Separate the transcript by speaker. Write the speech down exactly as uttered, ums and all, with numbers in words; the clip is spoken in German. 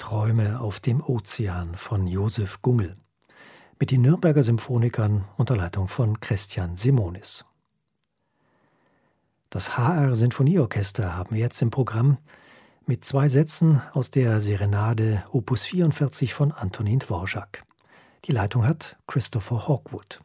Speaker 1: Träume auf dem Ozean von Josef Gungel mit den Nürnberger Symphonikern unter Leitung von Christian Simonis. Das H R Sinfonieorchester haben wir jetzt im Programm mit zwei Sätzen aus der Serenade Opus vierundvierzig von Antonin Dvorak. Die Leitung hat Christopher Hawkwood.